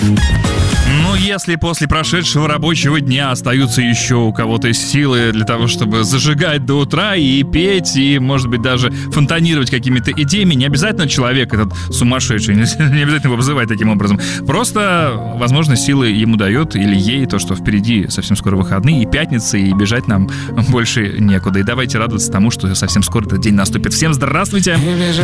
Ну, если после прошедшего рабочего дня остаются еще у кого-то силы для того, чтобы зажигать до утра и петь, и, может быть, даже фонтанировать какими-то идеями, не обязательно человек этот сумасшедший, не обязательно его вызывать таким образом. Просто, возможно, силы ему дает или ей то, что впереди совсем скоро выходные и пятница, и бежать нам больше некуда. И давайте радоваться тому, что совсем скоро этот день наступит. Всем здравствуйте!